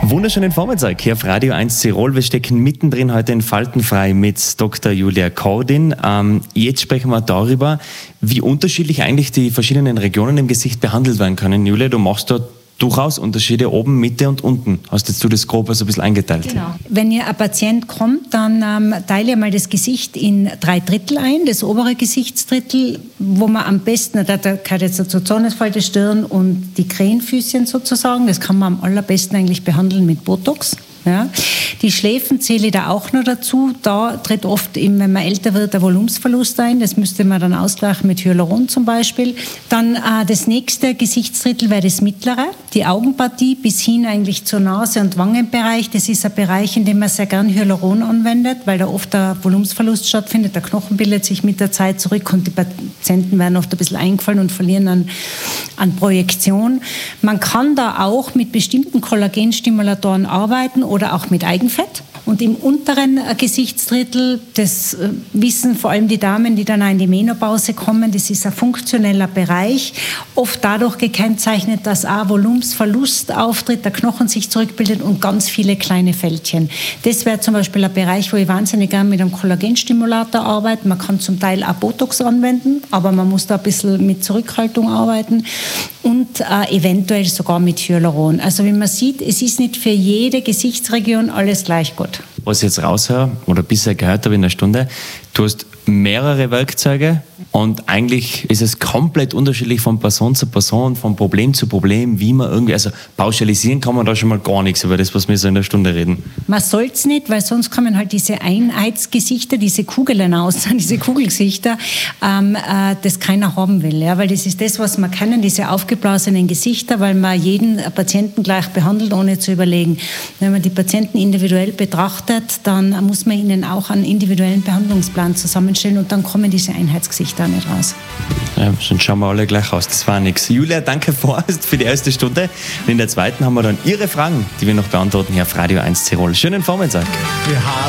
Wunderschönen Vormittag hier auf Radio 1 Tirol. Wir stecken mittendrin heute in Faltenfrei mit Dr. Julia Kordin. Jetzt sprechen wir darüber, wie unterschiedlich eigentlich die verschiedenen Regionen im Gesicht behandelt werden können. Julia, du machst da durchaus Unterschiede oben, Mitte und unten. Hast jetzt du das grob so ein bisschen eingeteilt? Genau. Wenn ein Patient kommt, dann teile ich mal das Gesicht in 3 Drittel ein. Das obere Gesichtsdrittel, wo man am besten, da gehört jetzt dazu Zornesfalte, Stirn und die Krähenfüßchen sozusagen. Das kann man am allerbesten eigentlich behandeln mit Botox. Ja. Die Schläfen zähle ich da auch noch dazu. Da tritt oft, wenn man älter wird, der Volumensverlust ein. Das müsste man dann ausgleichen mit Hyaluron zum Beispiel. Dann das nächste Gesichtsdrittel wäre das mittlere. Die Augenpartie bis hin eigentlich zur Nase- und Wangenbereich. Das ist ein Bereich, in dem man sehr gern Hyaluron anwendet, weil da oft der Volumensverlust stattfindet. Der Knochen bildet sich mit der Zeit zurück und die Patienten werden oft ein bisschen eingefallen und verlieren an Projektion. Man kann da auch mit bestimmten Kollagenstimulatoren arbeiten oder auch mit Eigenfett. Und im unteren Gesichtsdrittel, das wissen vor allem die Damen, die dann auch in die Menopause kommen, das ist ein funktioneller Bereich, oft dadurch gekennzeichnet, dass auch Volumensverlust auftritt, der Knochen sich zurückbildet und ganz viele kleine Fältchen. Das wäre zum Beispiel ein Bereich, wo ich wahnsinnig gerne mit einem Kollagenstimulator arbeite. Man kann zum Teil auch Botox anwenden, aber man muss da ein bisschen mit Zurückhaltung arbeiten und eventuell sogar mit Hyaluron. Also wie man sieht, es ist nicht für jede Gesichtsregion alles gleich gut. Was ich jetzt raushöre oder bisher gehört habe in der Stunde, du hast mehrere Werkzeuge und eigentlich ist es komplett unterschiedlich von Person zu Person, von Problem zu Problem, wie man irgendwie, also pauschalisieren kann man da schon mal gar nichts über das, was wir so in der Stunde reden. Man soll es nicht, weil sonst kommen halt diese Einheitsgesichter, diese Kugeln aus, diese Kugelgesichter, das keiner haben will. Ja? Weil das ist das, was wir kennen, diese aufgeblasenen Gesichter, weil man jeden Patienten gleich behandelt, ohne zu überlegen. Wenn man die Patienten individuell betrachtet, dann muss man ihnen auch einen individuellen Behandlungsplan zusammenstellen und dann kommen diese Einheitsgesichter nicht raus. Ja, sonst schauen wir alle gleich aus, das war nichts. Julia, danke vorerst für die erste Stunde. Und in der zweiten haben wir dann Ihre Fragen, die wir noch beantworten hier auf Radio 1 Tirol. Schönen Vormittag.